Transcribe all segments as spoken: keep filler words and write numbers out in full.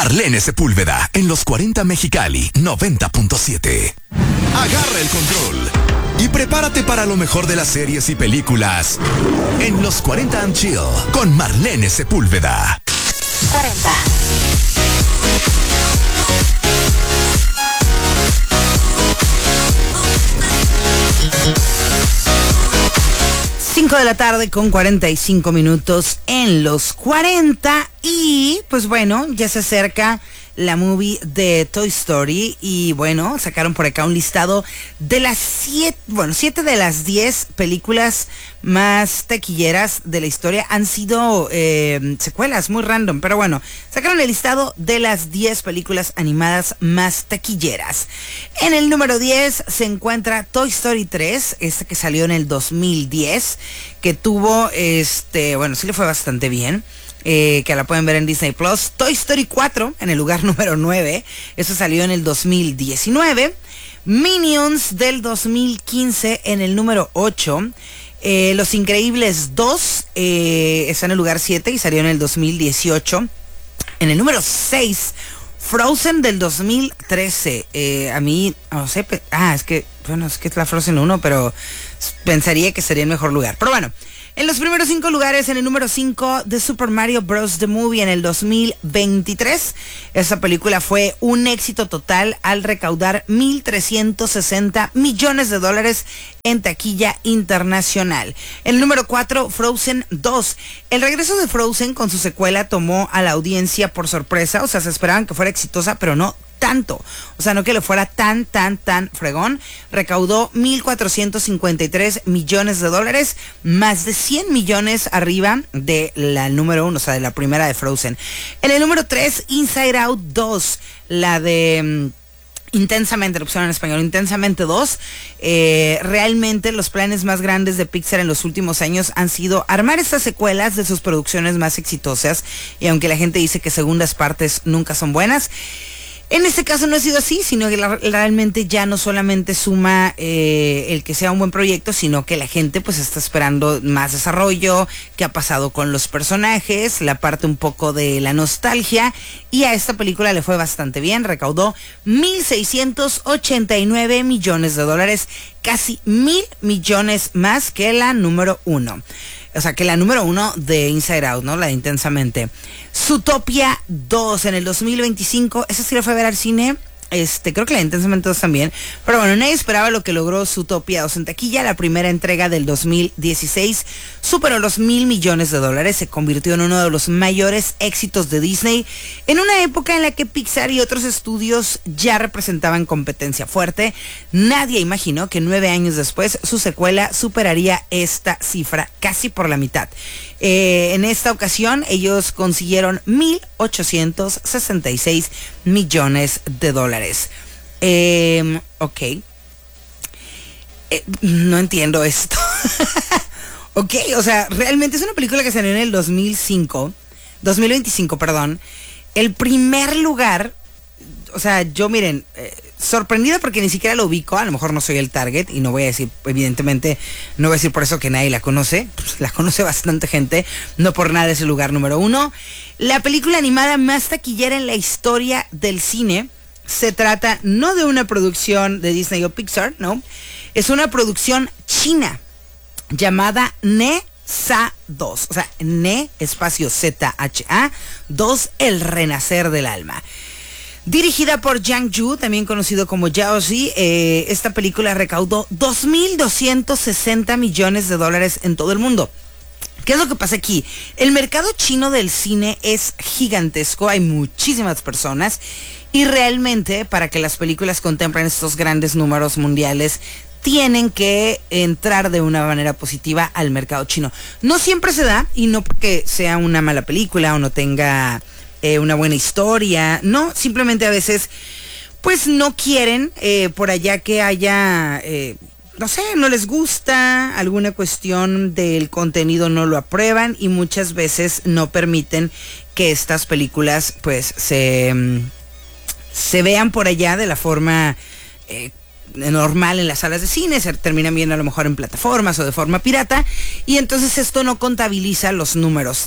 Marlene Sepúlveda en los cuarenta Mexicali noventa punto siete. Agarra el control y prepárate para lo mejor de las series y películas en los cuarenta and Chill con Marlene Sepúlveda. cuarenta. cinco de la tarde con cuarenta y cinco minutos en los cuarenta y pues bueno, ya se acerca la movie de Toy Story y bueno, sacaron por acá un listado de las siete, bueno, siete de las diez películas más taquilleras de la historia. Han sido eh, secuelas muy random, pero bueno, sacaron el listado de las diez películas animadas más taquilleras. En el número diez se encuentra Toy Story tres, esta que salió en el dos mil diez, que tuvo, este, bueno, sí le fue bastante bien. Eh, que la pueden ver en Disney Plus. Toy Story cuatro en el lugar número nueve, eso salió en el dos mil diecinueve. Minions del dos mil quince en el número ocho. eh, Los Increíbles dos eh, está en el lugar siete y salió en el dos mil dieciocho. En el número seis, Frozen del dos mil trece. eh, A mí, no sé, pe- ah, es que, bueno, es que es la Frozen uno, pero pensaría que sería el mejor lugar. Pero bueno, en los primeros cinco lugares, en el número cinco, de Super Mario Bros. The Movie en el dos mil veintitrés. Esta película fue un éxito total al recaudar mil trescientos sesenta millones de dólares en taquilla internacional. En el número cuatro, Frozen dos. El regreso de Frozen con su secuela tomó a la audiencia por sorpresa. O sea, se esperaban que fuera exitosa, pero no tanto, o sea, no que le fuera tan, tan, tan fregón. Recaudó mil cuatrocientos cincuenta y tres millones de dólares, más de cien millones arriba de la número uno, o sea, de la primera de Frozen. En el número tres, Inside Out dos, la de um, Intensamente, la opción en español, Intensamente dos. Eh, realmente los planes más grandes de Pixar en los últimos años han sido armar estas secuelas de sus producciones más exitosas, y aunque la gente dice que segundas partes nunca son buenas, en este caso no ha sido así, sino que la, realmente ya no solamente suma eh, el que sea un buen proyecto, sino que la gente pues está esperando más desarrollo, qué ha pasado con los personajes, la parte un poco de la nostalgia, y a esta película le fue bastante bien. Recaudó mil seiscientos ochenta y nueve millones de dólares, casi mil millones más que la número uno. O sea, que la número uno de Inside Out, ¿no? La de Intensamente. Zootopia dos en el dos mil veinticinco. Esa sí la fue a ver al cine. Este, creo que la de Intensamente dos también. Pero bueno, nadie esperaba lo que logró Zootopia dos en taquilla. La primera entrega del dos mil dieciséis superó los mil millones de dólares. Se convirtió en uno de los mayores éxitos de Disney en una época en la que Pixar y otros estudios ya representaban competencia fuerte. Nadie imaginó que nueve años después su secuela superaría esta cifra casi por la mitad. Eh, en esta ocasión ellos consiguieron mil ochocientos sesenta y seis millones de dólares. Eh, ok. Eh, no entiendo esto. Ok, o sea, realmente es una película que salió en el dos mil cinco, dos mil veinticinco, perdón. El primer lugar, o sea, yo miren, eh, sorprendida porque ni siquiera lo ubico, a lo mejor no soy el target y no voy a decir, evidentemente, no voy a decir por eso que nadie la conoce, pues la conoce bastante gente, no por nada es el lugar número uno. La película animada más taquillera en la historia del cine, se trata no de una producción de Disney o Pixar, no, es una producción china llamada Ne Zha dos, o sea, Ne, espacio Z H A, dos, El Renacer del Alma. Dirigida por Zhang Yu, también conocido como Yao Zi, eh, esta película recaudó dos mil doscientos sesenta millones de dólares en todo el mundo. ¿Qué es lo que pasa aquí? El mercado chino del cine es gigantesco, hay muchísimas personas y realmente para que las películas contemplen estos grandes números mundiales tienen que entrar de una manera positiva al mercado chino. No siempre se da, y no porque sea una mala película o no tenga eh, una buena historia, no, simplemente a veces pues no quieren eh, por allá que haya, eh, no sé, no les gusta, alguna cuestión del contenido no lo aprueban y muchas veces no permiten que estas películas pues se, se vean por allá de la forma eh, normal en las salas de cine, se terminan viendo a lo mejor en plataformas o de forma pirata, y entonces esto no contabiliza los números.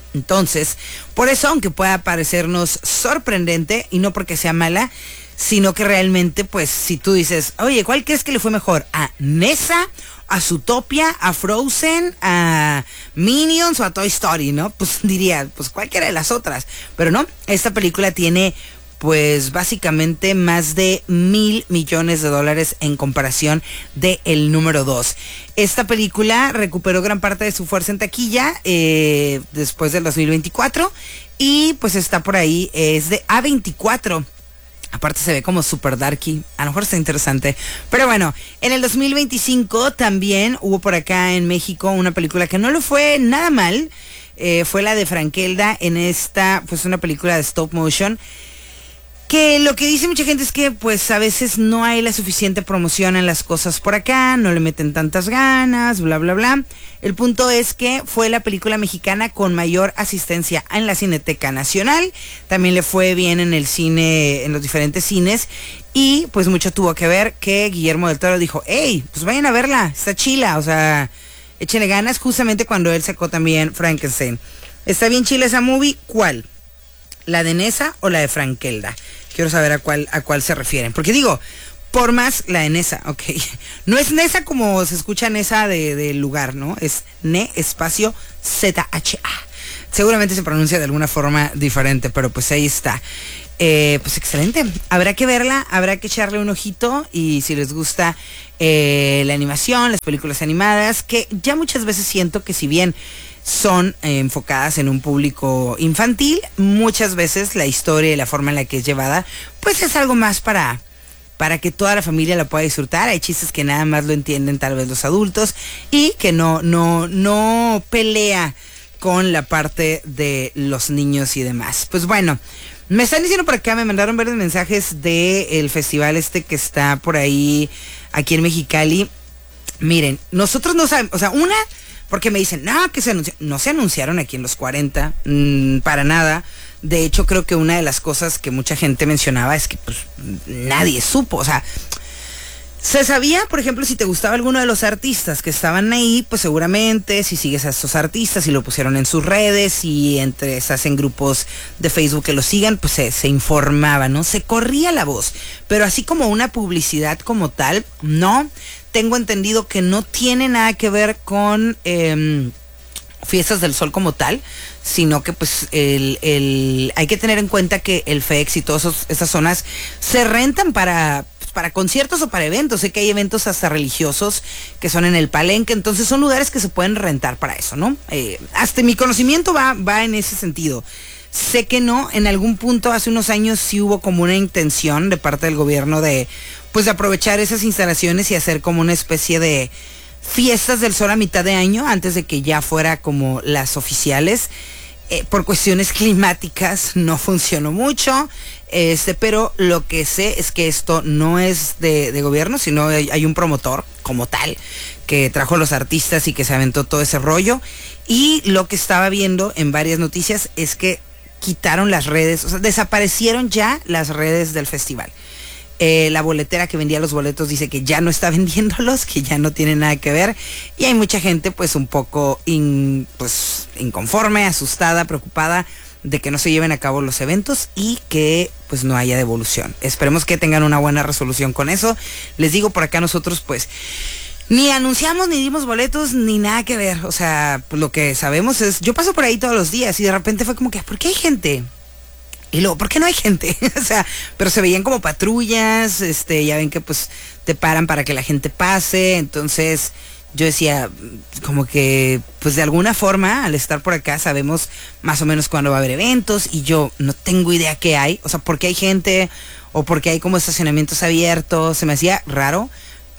Entonces, por eso, aunque pueda parecernos sorprendente, y no porque sea mala, sino que realmente, pues, si tú dices, oye, ¿cuál crees que le fue mejor? ¿A Nessa, a Zootopia, a Frozen, a Minions o a Toy Story, no? Pues diría, pues cualquiera de las otras. Pero no, esta película tiene, pues, básicamente más de mil millones de dólares en comparación de el número dos. Esta película recuperó gran parte de su fuerza en taquilla eh, después del dos mil veinticuatro y pues está por ahí, es de A veinticuatro. Aparte se ve como super darky, a lo mejor está interesante. Pero bueno, en el dos mil veinticinco también hubo por acá en México una película que no le fue nada mal. Eh, fue la de Frankelda en esta, pues una película de stop motion. Que lo que dice mucha gente es que pues a veces no hay la suficiente promoción en las cosas por acá, no le meten tantas ganas, bla bla bla. El punto es que fue la película mexicana con mayor asistencia en la Cineteca Nacional, también le fue bien en el cine, en los diferentes cines, y pues mucho tuvo que ver que Guillermo del Toro dijo, hey, pues vayan a verla, está chila, o sea, échenle ganas, justamente cuando él sacó también Frankenstein. Está bien chila esa movie, ¿cuál? ¿La de Nessa o la de Frankelda? Quiero saber a cuál, a cuál se refieren. Porque digo, por más la de Nessa, ok. No es Nessa como se escucha Nessa de, de lugar, ¿no? Es Ne espacio Z H A. Seguramente se pronuncia de alguna forma diferente, pero pues ahí está. Eh, pues excelente. Habrá que verla, habrá que echarle un ojito y si les gusta eh, la animación, las películas animadas, que ya muchas veces siento que si bien son eh, enfocadas en un público infantil, muchas veces la historia y la forma en la que es llevada, pues es algo más para, para que toda la familia la pueda disfrutar. Hay chistes que nada más lo entienden tal vez los adultos y que no, no, no pelea con la parte de los niños y demás. Pues bueno, me están diciendo por acá, me mandaron varios mensajes del festival este que está por ahí, aquí en Mexicali. Miren, nosotros no sabemos, o sea, una... Porque me dicen, no, que se anunció. No se anunciaron aquí en los cuarenta, mmm, para nada. De hecho, creo que una de las cosas que mucha gente mencionaba es que pues nadie supo. O sea, se sabía, por ejemplo, si te gustaba alguno de los artistas que estaban ahí, pues seguramente si sigues a estos artistas y lo pusieron en sus redes y entre estás en grupos de Facebook que lo sigan, pues se, se informaba, ¿no? Se corría la voz. Pero así como una publicidad como tal, no. Tengo entendido que no tiene nada que ver con eh, Fiestas del Sol como tal, sino que pues el, el hay que tener en cuenta que el F E X y todas esos, esas zonas se rentan para, pues, para conciertos o para eventos. Sé que hay eventos hasta religiosos que son en el Palenque, entonces son lugares que se pueden rentar para eso, ¿no? Eh, hasta mi conocimiento va, va en ese sentido. Sé que no, en algún punto hace unos años sí hubo como una intención de parte del gobierno de pues de aprovechar esas instalaciones y hacer como una especie de Fiestas del Sol a mitad de año antes de que ya fuera como las oficiales. Eh, por cuestiones climáticas no funcionó mucho, este, pero lo que sé es que esto no es de, de gobierno, sino hay, hay un promotor como tal que trajo a los artistas y que se aventó todo ese rollo. Y lo que estaba viendo en varias noticias es que quitaron las redes, o sea, desaparecieron ya las redes del festival. Eh, la boletera que vendía los boletos dice que ya no está vendiéndolos, que ya no tiene nada que ver. Y hay mucha gente pues un poco in, pues, inconforme, asustada, preocupada de que no se lleven a cabo los eventos y que pues no haya devolución. Esperemos que tengan una buena resolución con eso. Les digo, por acá nosotros pues ni anunciamos, ni dimos boletos, ni nada que ver. O sea, pues, lo que sabemos es, yo paso por ahí todos los días y de repente fue como que, ¿por qué hay gente? Y luego, ¿por qué no hay gente? O sea, pero se veían como patrullas, este, ya ven que pues te paran para que la gente pase. Entonces yo decía, como que pues de alguna forma al estar por acá sabemos más o menos cuándo va a haber eventos y yo no tengo idea qué hay. O sea, ¿por qué hay gente? O porque hay como estacionamientos abiertos. Se me hacía raro.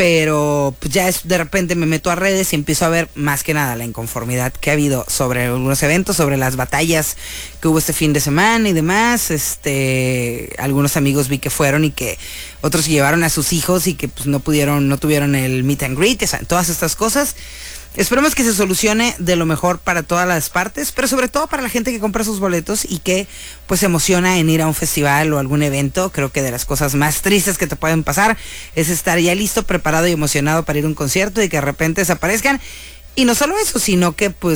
Pero pues ya es, de repente me meto a redes y empiezo a ver más que nada la inconformidad que ha habido sobre algunos eventos, sobre las batallas que hubo este fin de semana y demás. Este, algunos amigos vi que fueron y que otros llevaron a sus hijos y que pues no pudieron, no tuvieron el meet and greet, o sea, todas estas cosas. Esperemos que se solucione de lo mejor para todas las partes, pero sobre todo para la gente que compra sus boletos y que pues se emociona en ir a un festival o algún evento. Creo que de las cosas más tristes que te pueden pasar es estar ya listo, preparado y emocionado para ir a un concierto y que de repente desaparezcan. Y no solo eso, sino que pues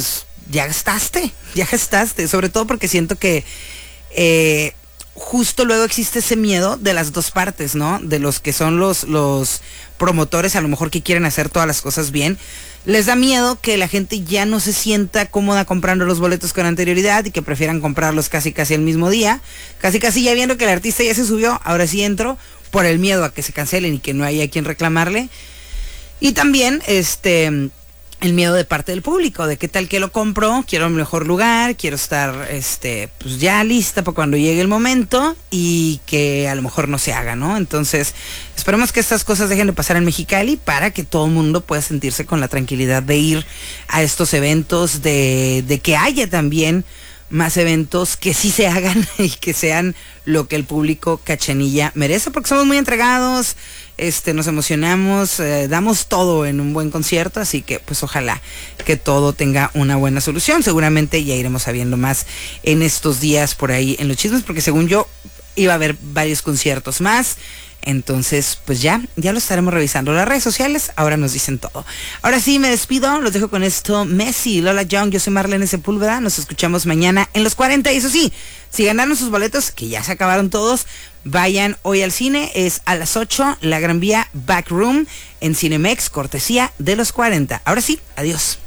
ya gastaste, ya gastaste, sobre todo porque siento que eh, justo luego existe ese miedo de las dos partes, ¿no? De los que son los, los promotores, a lo mejor que quieren hacer todas las cosas bien. Les da miedo que la gente ya no se sienta cómoda comprando los boletos con anterioridad y que prefieran comprarlos casi casi el mismo día. Casi casi ya viendo que el artista ya se subió, ahora sí entro, por el miedo a que se cancelen y que no haya quien reclamarle. Y también, este... el miedo de parte del público, de qué tal que lo compro, quiero un mejor lugar, quiero estar este, pues ya lista para cuando llegue el momento y que a lo mejor no se haga, ¿no? Entonces, esperemos que estas cosas dejen de pasar en Mexicali para que todo el mundo pueda sentirse con la tranquilidad de ir a estos eventos, de, de que haya también más eventos que sí se hagan y que sean lo que el público cachanilla merece, porque somos muy entregados, este, nos emocionamos, eh, damos todo en un buen concierto, así que pues ojalá que todo tenga una buena solución. Seguramente ya iremos sabiendo más en estos días por ahí en los chismes, porque según yo iba a haber varios conciertos más. Entonces, pues ya, ya lo estaremos revisando. Las redes sociales ahora nos dicen todo. Ahora sí, me despido, los dejo con esto. Messi, Lola Young, yo soy Marlene Sepúlveda. Nos escuchamos mañana en los cuarenta. Y eso sí, si ganaron sus boletos, que ya se acabaron todos, vayan hoy al cine. Es a las ocho, La Gran Vía Backroom en Cinemex, cortesía de los cuarenta. Ahora sí, adiós.